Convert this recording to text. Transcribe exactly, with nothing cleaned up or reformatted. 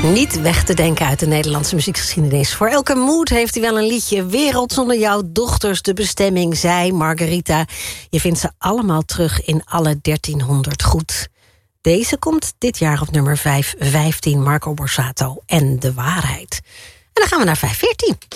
Niet weg te denken uit de Nederlandse muziekgeschiedenis. Voor elke moed heeft hij wel een liedje. Wereld zonder jouw dochters, de bestemming, zij, Margarita. Je vindt ze allemaal terug in alle dertienhonderd goed. Deze komt dit jaar op nummer vijf vijftien, Marco Borsato en De Waarheid. En dan gaan we naar vijf veertien.